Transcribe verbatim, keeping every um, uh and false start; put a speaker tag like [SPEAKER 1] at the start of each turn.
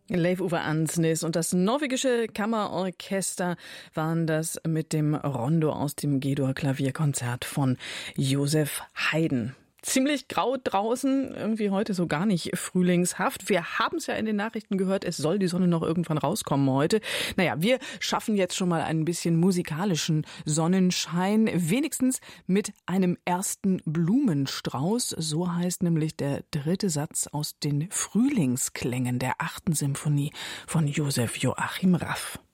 [SPEAKER 1] Leif Ove Andsnes und das norwegische Kammerorchester waren das mit dem Rondo aus dem G-Dur-Klavierkonzert von Joseph Haydn. Ziemlich grau draußen, irgendwie heute so gar nicht frühlingshaft. Wir haben es ja in den Nachrichten gehört, es soll die Sonne noch irgendwann rauskommen heute. Naja, wir schaffen jetzt schon mal ein bisschen musikalischen Sonnenschein, wenigstens mit einem ersten Blumenstrauß. So heißt nämlich der dritte Satz aus den Frühlingsklängen der achten Symphonie von Josef Joachim Raff.